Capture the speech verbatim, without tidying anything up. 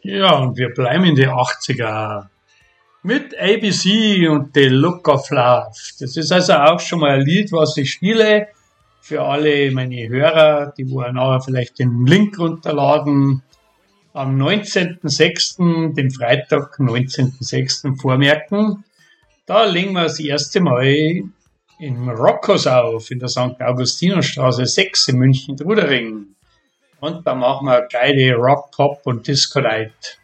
Ja, und wir bleiben in die achtziger mit A B C und The Look of Love. Das ist also auch schon mal ein Lied, was ich spiele für alle meine Hörer, die wollen nachher vielleicht den Link runterladen. Am neunzehnten sechsten, dem Freitag, neunzehnten sechsten vormerken. Da legen wir das erste Mal im Rockhaus auf, in der Sankt Augustinusstraße sechs in München-Trudering. Und da machen wir geile Rock, Pop und Disco Night.